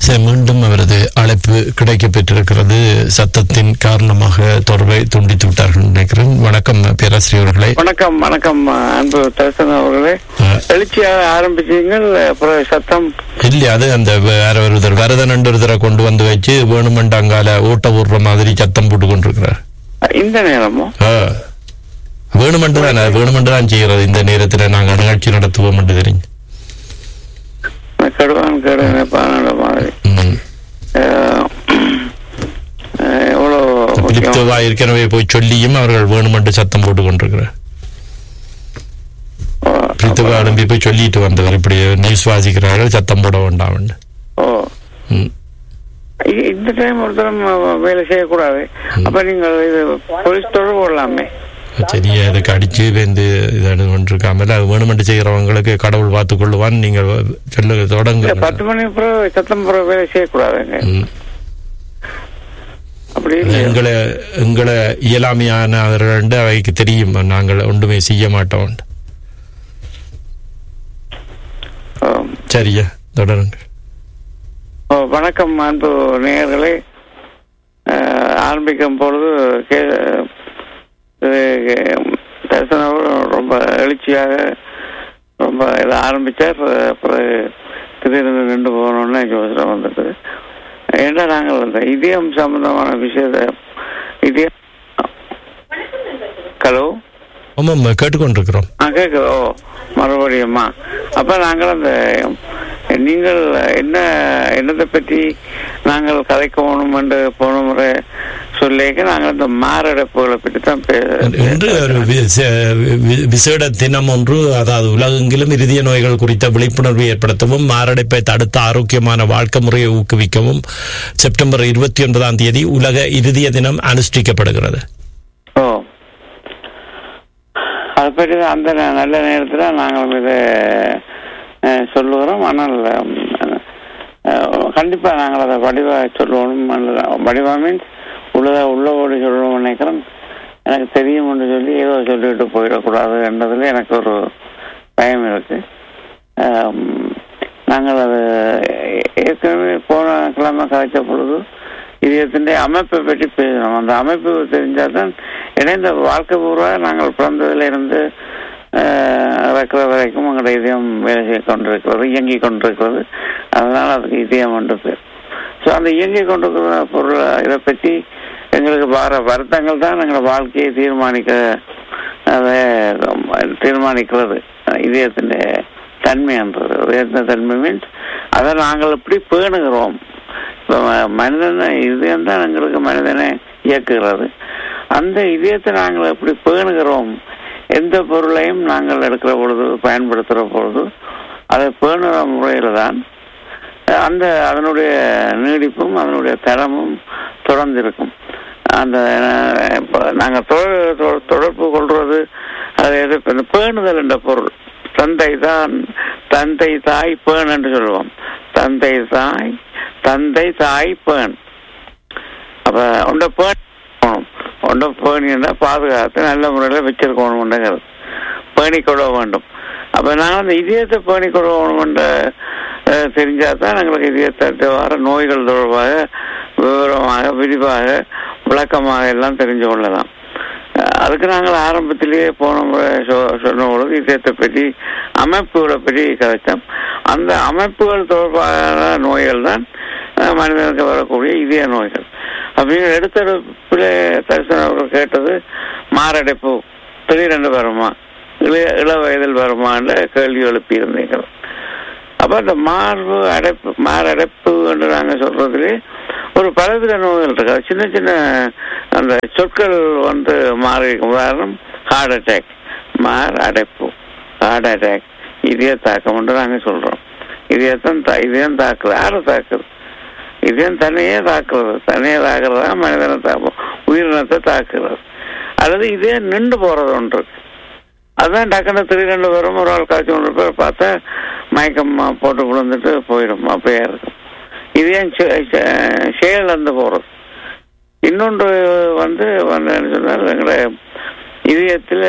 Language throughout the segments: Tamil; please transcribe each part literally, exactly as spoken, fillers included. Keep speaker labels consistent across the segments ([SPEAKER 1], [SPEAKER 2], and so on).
[SPEAKER 1] மீண்டும் அவரது அழைப்பு கிடைக்க பெற்றிருக்கிறது. சத்தத்தின் காரணமாக தொடர்பை துண்டித்து விட்டார்கள் நினைக்கிறேன். வணக்கம் பேராசிரியர் அவர்களே.
[SPEAKER 2] வணக்கம். வணக்கம் அன்பு தர்சன் அவர்களே. எழுச்சியாக ஆரம்பிச்சீங்கள், சத்தம்
[SPEAKER 1] இல்ல அது அந்த வேற ஒருத்தர் வரதன் ஒருத்தரை கொண்டு வந்து வச்சு வேணுமெண்டு அங்கால ஓட்ட விடுற மாதிரி சத்தம் போட்டு கொண்டிருக்கிறார்.
[SPEAKER 2] இந்த நேரமும்
[SPEAKER 1] வேணுமெண்டு தான் வேணுமெண்டு தான் செய்கிறது. இந்த நேரத்தில் நாங்கள் நிகழ்ச்சி நடத்துவோம் என்று தெரிஞ்சு
[SPEAKER 2] கடுவான் கடுப்பான மாதிரி
[SPEAKER 1] ஏற்கனவே போய் சொல்லியும் அவர்கள் வேணுமென்று சத்தம் போட்டு கொண்டிருக்கிறார். பிரித்துவா அனுப்பி போய் சொல்லிட்டு வந்தவர் இப்படி நியூஸ் வாசிக்கிறார்கள், சத்தம் போட வேண்டாம்.
[SPEAKER 2] இந்த டைம் ஒருத்தரம் வேலை செய்யக்கூடாது. அப்ப நீங்கள் இது போலீஸ் தொடர்பு கொள்ளலாமே.
[SPEAKER 1] சரியா அதுக்கு அடிச்சு வந்து இதை கொண்டிருக்காமல் அது வேணுமென்று செய்கிறவங்களுக்கு கடவுள் பார்த்து கொள்ளுவான். நீங்கள் சொல்ல தொடங்க
[SPEAKER 2] பத்து மணி பிறகு சத்தம் பிறகு வேலை செய்யக்கூடாதுங்க. அப்படி
[SPEAKER 1] எங்களை எங்களை இயலாமையானவர்கள் அவைக்கு தெரியும், நாங்கள் ஒன்றுமே செய்ய மாட்டோம். சரியா தொடருங்க.
[SPEAKER 2] வணக்கம் அன்பு நேயர்களே. ஆரம்பிக்கும் பொழுது தரிசனம் ரொம்ப எழுச்சியாக ரொம்ப இதை ஆரம்பித்தார். பிறகு திடீர்னு நின்று போகணும்னு யோசனை வந்துட்டு ஏன்னா நாங்கள் அந்த இதயம் சம்பந்தமான விஷயத்த இதயம் ஹலோ
[SPEAKER 1] ஆமாம் கேட்டுக்கொண்டிருக்கிறோம்.
[SPEAKER 2] ஆ கேட்குறோம் மறுபடியும்மா. அப்போ நாங்கள் அந்த நீங்கள் என்ன என்னத்தை பற்றி நாங்கள் கதைக்கணும் என்று போன முறை சொல்லிக்க நாங்கள் இந்த மாரடைப்புகளை பற்றி தான்
[SPEAKER 1] இன்று ஒரு விசேட தினம் ஒன்று, அதாவது உலகெங்கிலும் இருதய நோய்கள் குறித்த விழிப்புணர்வை ஏற்படுத்தவும் மாரடைப்பை தடுத்த ஆரோக்கியமான வாழ்க்கை முறையை ஊக்குவிக்கவும் செப்டம்பர் இருபத்தி ஒன்பதாம் தேதி உலக இருதய தினம் அனுஷ்டிக்கப்படுகிறது.
[SPEAKER 2] ஓ அதை பற்றி அந்த நல்ல நேரத்தில் நாங்கள் இதை சொல்லுகிறோம். ஆனால் கண்டிப்பாக நாங்கள் அதை வடிவாக சொல்லணும். வடிவாக மீன்ஸ் உள்ளத உள்ளவோடு சொல்லணும்னு நினைக்கிறோம். எனக்கு தெரியும் என்று சொல்லி ஏதோ சொல்லிவிட்டு போயிடக்கூடாது என்றதில் எனக்கு ஒரு பயம் இருக்கு. நாங்கள் அது ஏற்கனவே போன கிழமை கதைச்ச பொழுது இதயத்தின் அமைப்பை பற்றி பேசணும். அந்த அமைப்பு தெரிஞ்சால் தான் இணைந்த வாழ்க்கை பூர்வாக நாங்கள் பிறந்ததில் இருந்து இறக்குற வரைக்கும் எங்களோட இதயம் வேலை செய்ய கொண்டிருக்கிறது, இயங்கி கொண்டிருக்கிறது. அதனால் அதுக்கு இதயம் என்று பேர். ஸோ அந்த இயங்கி கொண்டிருக்கிற பொருள் இதை பற்றி எங்களுக்கு வர வருத்தங்கள் தான் எங்களோட வாழ்க்கையை தீர்மானிக்க அதை தீர்மானிக்கிறது. இதயத்தின் தன்மைன்றது இதயத்தின் தன்மை மீன்ஸ் அதை நாங்கள் எப்படி பேணுகிறோம். இப்போ மனிதனை இதயம் தான் எங்களுக்கு மனிதனை இயக்குகிறது. அந்த இதயத்தை நாங்கள் எப்படி பேணுகிறோம், எந்த பொருளையும் நாங்கள் எடுக்கிற பொழுது பயன்படுத்துகிற பொழுது அதை பேணுகிற முறையில் தான் அந்த அதனுடைய நீடிப்பும் அதனுடைய தரமும் தொடர்ந்து இருக்கும். அந்த நாங்கள் தொடர்பு கொள்வது அது எது பேணுதல் என்ற பொருள். தந்தை தான் தந்தை தாய் பேண் என்று சொல்லுவோம். தந்தை தாய் தந்தை தாய் பேண். அப்போ உண்ட பேண் ஒன்றை பேணினா பாதுகாத்து நல்ல முறையில் வச்சிருக்கணும், பேணிக்கொள்ள வேண்டும். அப்போ நாங்கள் அந்த இதயத்தை பேணிக்கொள்ள வேணுமென்ற தெரிஞ்சால் தான் எங்களுக்கு இதயத்தை வர நோய்கள் தொடர்பாக விவரமாக விரிவாக விளக்கமாக எல்லாம் தெரிஞ்சு கொள்ளலாம். அதுக்கு நாங்கள் ஆரம்பத்திலேயே போன முறை சொ சொன்ன பொழுது இதயத்தை பற்றி அமைப்புகளை பற்றி கதைச்சோம். அந்த அமைப்புகள் தொடர்பான நோய்கள் தான் மனிதனுக்கு வரக்கூடிய இதய நோய்கள். அப்படின்னு எடுத்தடுப்பில் தரிசனம் அவர்கள் கேட்டது மாரடைப்பு திடீரென்று வருமா, இள இள வயதில் வருமான்னு கேள்வி எழுப்பியிருந்தீங்க. அப்போ அந்த மார்பு அடைப்பு மாரடைப்பு என்று நாங்கள் சொல்றதுலே ஒரு பலவித நோய்கள் இருக்கு. சின்ன சின்ன அந்த சொற்கள் வந்து மாறி. உதாரணம் ஹார்ட் அட்டாக், மார் அடைப்பு, ஹார்ட் அட்டாக், இதய தாக்கம் என்று நாங்கள் சொல்றோம். இதயத்தான் தா இதயம் தாக்குது. யாரை தாக்குது? இதயம் தன்னையே தாக்குறது. தன்னையே தாக்குறதா மனிதனை தாக்கும், உயிரினத்தை தாக்குறது. அல்லது இதே நின்று போறது ஒன்று. அதுதான் டக்குன்னு திடீரெண்டு வரும். ஒரு ஆள் காய்ச்சி கொண்டு போய் பார்த்தா மயக்கம் போட்டு விழுந்துட்டு போயிடும். அப்படியே இருக்கும். இதயம் செயலிழந்து போறது. இன்னொன்று வந்து என்ன சொன்னால் எங்களை இதயத்தில்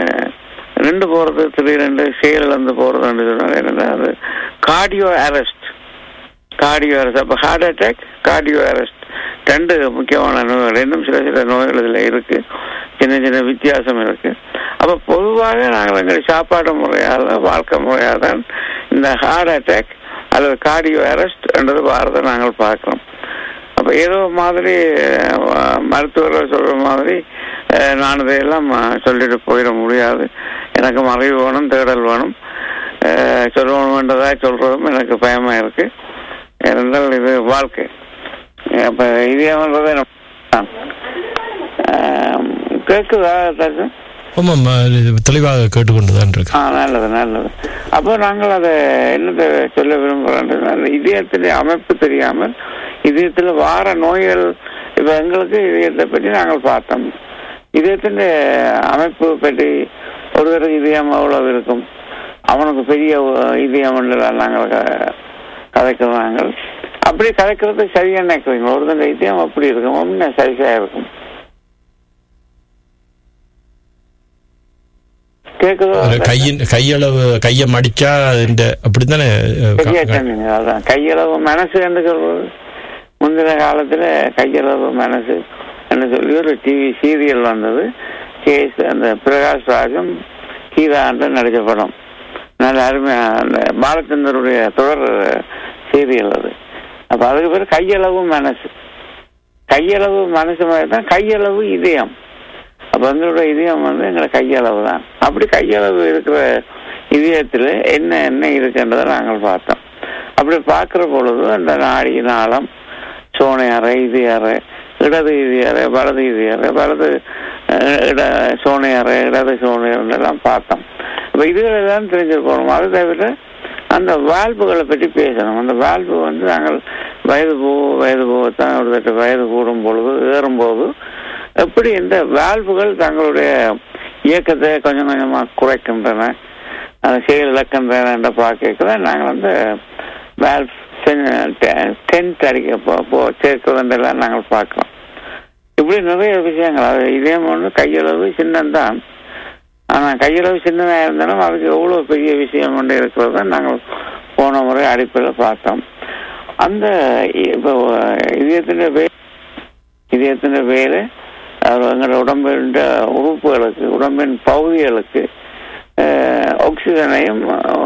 [SPEAKER 2] நின்று போறது திடீரெண்டு செயலிழந்து போறதுன்னு சொன்னால் என்னன்னா அது கார்டியோ அரெஸ்ட். Cardio arrest. அப்போ ஹார்ட் அட்டாக், கார்டியோ அரெஸ்ட் ரெண்டு முக்கியமான நோய்கள். இன்னும் சில சில நோய்கள் இதில் இருக்கு, சின்ன சின்ன வித்தியாசம் இருக்கு. அப்போ பொதுவாக நாங்கள் எங்கள் சாப்பாடு முறையால் வாழ்க்கை முறையாக தான் இந்த ஹார்ட் அட்டாக் அல்லது கார்டியோ அரெஸ்ட் என்றது வாரத்தை நாங்கள் பார்க்கிறோம். அப்போ ஏதோ மாதிரி மருத்துவர்கள் சொல்ற மாதிரி நான் இதையெல்லாம் சொல்லிட்டு போயிட முடியாது. எனக்கு அறிவு வேணும், தேடல் வேணும். சொல்லணுன்றதா சொல்றதும் எனக்கு பயமா இருக்கு. இருந்தால் இது வாழ்க்கை. அப்ப இது கேக்குதா?
[SPEAKER 1] ஆமாம், தெளிவாக கேட்டுக்கொண்டுதான் இருக்கு.
[SPEAKER 2] நல்லது நல்லது. அப்போ நாங்கள் அதை என்னத்தை சொல்ல விரும்புகிறோம், இதயத்திலே அமைப்பு தெரியாமல் இதயத்தில் வார நோய்கள். இப்ப எங்களுக்கு இதயத்தை பற்றி நாங்கள் பார்த்தோம். இதயத்தின் அமைப்பு பற்றி ஒருவருக்கு இதயம் எவ்வளவு இருக்கும், அவனுக்கு பெரிய இதயம் நாங்கள் கதைக்கிறாங்க. அப்படி கதைக்கிறது சரியா நினைக்கிறீங்க? ஒருத்தன் இதயம் அப்படி இருக்கும், ஒன்னு சரிசா இருக்கும்.
[SPEAKER 1] கையின் கையளவு கையை மடிச்சா அப்படித்தானே
[SPEAKER 2] அதான் கையளவு மனசு என்று சொல்றது. முந்தின காலத்துல கையளவு மனசு என்று சொல்லி ஒரு டிவி சீரியல் வந்தது. கேஸ் அந்த பிரகாஷ் ராஜும் கீதாண்ட நடிச்ச படம். நல்ல அருமையா அந்த பாலச்சந்தருடைய தொடர் சீரியல் அது. அப்ப அதுக்கு பேர் கையளவு மனசு. கையளவு மனசு மாதிரி தான் கையளவு இதயம். அப்ப எங்களோட இதயம் வந்து எங்களை கையளவு தான். அப்படி கையளவு இருக்கிற இதயத்துல என்ன என்ன இருக்குன்றதை நாங்கள் பார்த்தோம். அப்படி பார்க்கிற பொழுது அந்த நாடி நாளம், சோனை அறை, இது அறை, இடது இது அறை, வலது இது அறை, வலது இட சோனை அறை, இடது சோனை எல்லாம் பார்த்தோம். இப்ப இதுகளை தான் தெரிஞ்சிருக்கணும். அது தவிர அந்த வால்புகளை பற்றி பேசணும். அந்த வால்பு வந்து நாங்கள் வயது போ வயது போகத்தான் ஒரு வயது கூடும் பொழுது ஏறும்போது எப்படி இந்த வால்வுகள் தங்களுடைய இயக்கத்தை கொஞ்சம் கொஞ்சமா குறைக்கின்றன, அதை செயல் இழக்கின்றன என்ற பார்க்க நாங்கள் வந்து வால்வ் டென்ட் அடிக்க சேர்க்கிறதெல்லாம் நாங்கள் பார்க்கிறோம். இப்படி நிறைய விஷயங்கள். அது இதே ஒன்று கையளவு சின்னம்தான். ஆனால் கையளவு சின்னதாக இருந்தாலும் அதுக்கு எவ்வளோ பெரிய விஷயம் கொண்டு இருக்கிறத நாங்கள் போன முறை அடிப்படையில் பார்த்தோம். அந்த இப்போ இதயத்தின் வே இதயத்தின் வேலை எங்களோட உடம்பின் உறுப்புகளுக்கு, உடம்பின் பகுதிகளுக்கு ஆக்சிஜனையும்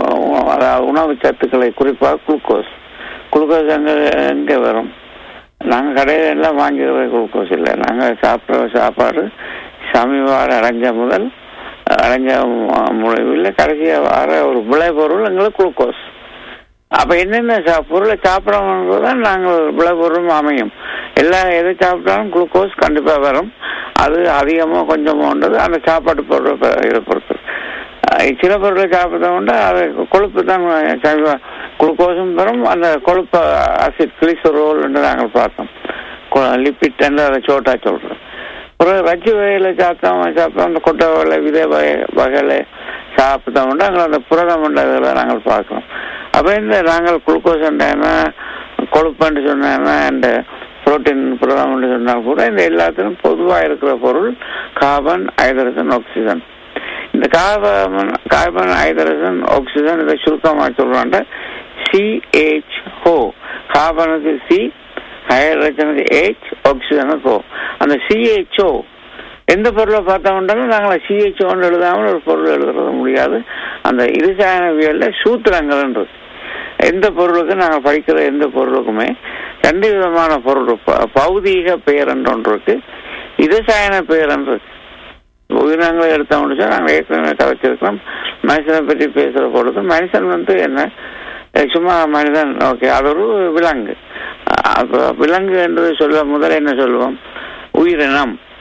[SPEAKER 2] உணவு சத்துக்களை, குறிப்பாக குளுக்கோஸ் குளுக்கோஸ் அங்கே எங்கே வரும்? நாங்கள் கடையில் எல்லாம் வாங்கிக்கிற குளுக்கோஸ் இல்லை. நாங்கள் சாப்பிட்ற சாப்பாடு சமீபாடு அடைஞ்ச முதல் அடைஞ்ச முடிவில் கடைசியாக வர ஒரு விளைபொருள் எங்களுக்கு குளுக்கோஸ். அப்ப என்னென்ன பொருளை சாப்பிடறோம்ன்றதான் நாங்கள் விளைபொருளும் அமையும். எல்லா எதை சாப்பிட்டாலும் குளுக்கோஸ் கண்டிப்பா வரும். அது அதிகமோ கொஞ்சமோன்றது அந்த சாப்பாட்டு பொருளை இதை பொறுத்து. சில பொருளை சாப்பிட்டோம்னா அது கொழுப்பு தான் குளுக்கோஸும் வரும். அந்த கொழுப்பு அசிட் கிளிசரோல் என்று நாங்கள் பார்த்தோம். லிப்பிட் என்று அதை சோட்டா சொல்றோம். ஒரு ரஜ்ஜு வகையில சாப்பிட்டோம் சாப்பிட்டோம் அந்த கொட்டை வகை விதை வகை வகையில சாப்பிட்டோம்னா அங்கே அந்த புரதம் உண்டதை நாங்கள் பார்க்கிறோம். அப்ப இந்த நாங்கள் குளுக்கோஸ் என்ன கொழுப்புன்னு சொன்னா இந்த புரோட்டீன் புரதம் சொன்னா கூட இந்த எல்லாத்திலும் பொதுவாக இருக்கிற பொருள் கார்பன், ஹைட்ரஜன், ஆக்சிஜன். இந்த கார்பன் கார்பன் ஹைட்ரஜன் ஆக்சிஜன் இதை சுருக்கமாக சொல்றாங்க சிஹெச் ஓ. கார்பனுக்கு சி, ஹைட்ரஜனுக்கு ஹெச், ஆக்சிஜனுக்கு ஓ. அந்த சிஹெச்ஓ எந்த பொருளை பார்த்தோம்னாலும் நாங்கள் சிஹெச்ஓன்னு எழுதாமல் ஒரு பொருள் எழுதுறது முடியாது. அந்த இருசாயனவியல்ல சூத்திரங்கள்ன்றது எந்த பொருளுக்கு நாங்கள் படிக்கிற எந்த பொருளுக்குமே ரெண்டு விதமான பொருள். பௌதீக பெயர் என்று ஒன்று இருக்கு, இருசாயன பெயர் என்று இருக்கு. உயிரினங்களை எடுத்த முடிச்சா நாங்கள் ஏற்கனவே கதைச்சிருக்கிறோம். மனுஷனை பற்றி பேசுற பொழுது மனுஷன் வந்து என்ன சும்மா மனிதன், ஓகே, அது ஒரு விலங்கு. அப்போ விலங்கு என்று சொல்ல முதல்ல என்ன சொல்லுவோம்? உயிரினம்.